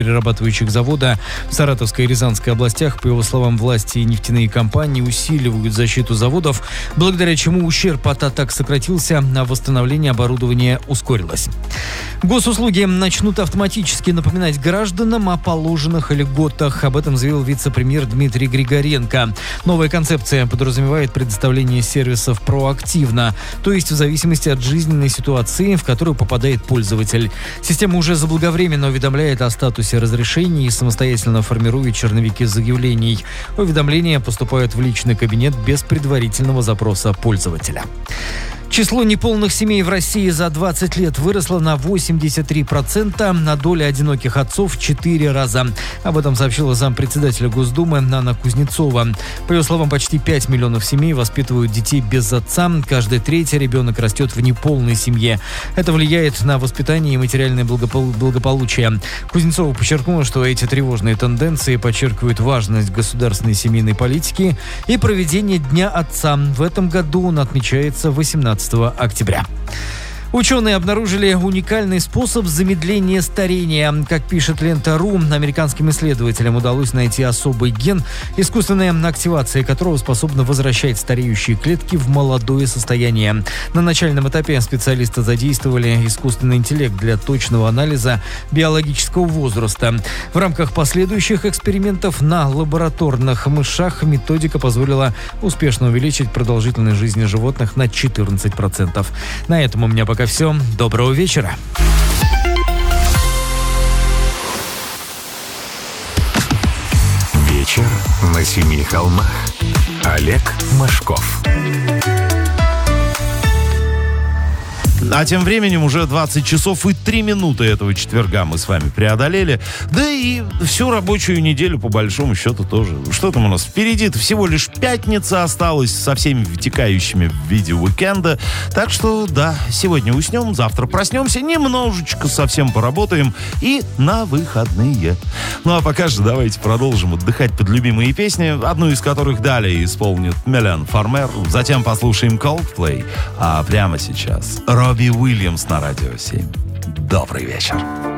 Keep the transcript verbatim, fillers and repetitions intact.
перерабатывающих завода в Саратовской и Рязанской областях. По его словам, власти и нефтяные компании усиливают защиту заводов, благодаря чему ущерб от атак сократился, а восстановление оборудования ускорилось. Госуслуги начнут автоматически напоминать гражданам о положенных льготах. Об этом заявил вице-премьер Дмитрий Григоренко. Новая концепция подразумевает предоставление сервисов проактивно, то есть в зависимости от жизненной ситуации, в которую попадает пользователь. Система уже заблаговременно уведомляет о статусе разрешений и самостоятельно формирует черновики заявлений. Уведомления поступают в личный кабинет без предварительного запроса пользователя. Число неполных семей в России за двадцать лет выросло на восемьдесят три процента, а доля одиноких отцов в четыре раза. Об этом сообщила зампредседателя Госдумы Анна Кузнецова. По ее словам, почти пять миллионов семей воспитывают детей без отца. Каждый третий ребенок растет в неполной семье. Это влияет на воспитание и материальное благопол- благополучие. Кузнецова подчеркнула, что эти тревожные тенденции подчеркивают важность государственной семейной политики и проведения Дня отца. В этом году он отмечается восемнадцатого октября. Ученые обнаружили уникальный способ замедления старения. Как пишет Лента.ру, американским исследователям удалось найти особый ген, искусственная активация которого способна возвращать стареющие клетки в молодое состояние. На начальном этапе специалисты задействовали искусственный интеллект для точного анализа биологического возраста. В рамках последующих экспериментов на лабораторных мышах методика позволила успешно увеличить продолжительность жизни животных на четырнадцать процентов. На этом у меня пока все. Доброго вечера. Вечер на семи холмах. Олег Машков. А тем временем уже двадцать часов и три минуты этого четверга мы с вами преодолели. Да и всю рабочую неделю, по большому счету, тоже. Что там у нас впереди-то? Всего лишь пятница осталась со всеми вытекающими в виде уикенда. Так что, да, сегодня уснем, завтра проснемся, немножечко совсем поработаем и на выходные. Ну а пока же давайте продолжим отдыхать под любимые песни, одну из которых далее исполнит Мелен Фармер. Затем послушаем Coldplay. А прямо сейчас Робби Уильямс на Радио семь. Добрый вечер.